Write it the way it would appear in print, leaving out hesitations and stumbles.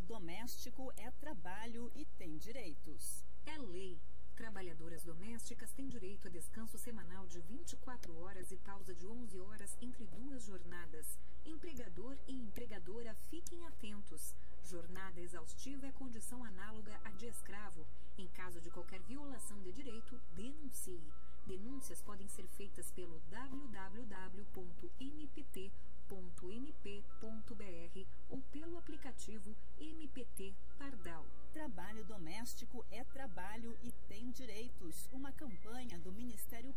doméstico é trabalho e tem direitos. É lei. Trabalhadoras domésticas têm direito a descanso semanal de 24 horas e pausa de 11 horas entre duas jornadas. Empregador e empregadora fiquem atentos. Jornada exaustiva é condição análoga à de escravo. Em caso de qualquer violação de direito, denuncie. Denúncias podem ser feitas pelo www.mpt.mp.br ou pelo aplicativo MPT Pardal. Trabalho doméstico é trabalho e tem direitos. Uma campanha do Ministério